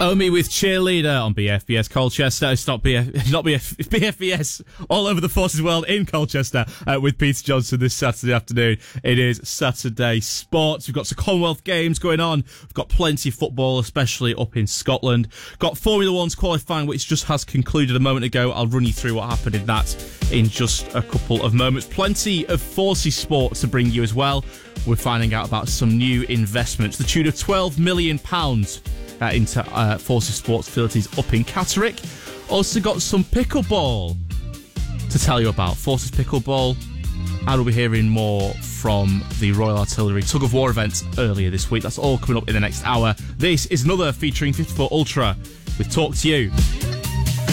Omi with Cheerleader on BFBS Colchester. It's not BFBS all over the Forces world in Colchester with Peter Johnson this Saturday afternoon. It is Saturday Sports. We've got some Commonwealth Games going on. We've got plenty of football, especially up in Scotland. Got Formula One's qualifying, which just has concluded a moment ago. I'll run you through what happened in that in just a couple of moments. Plenty of Forces Sports to bring you as well. We're finding out about some new investments, the tune of £12 million into Forces Sports facilities up in Catterick. Also got some pickleball to tell you about, Forces Pickleball, and we'll be hearing more from the Royal Artillery Tug of War event earlier this week. That's all coming up in the next hour. This is another featuring 54 Ultra with Talk to You.